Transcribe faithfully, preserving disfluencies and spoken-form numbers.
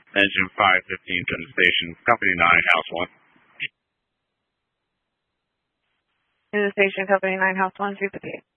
Engine five fifteen to the station, Company nine, House one. In the station, Company nine, House one, three fifty-eight.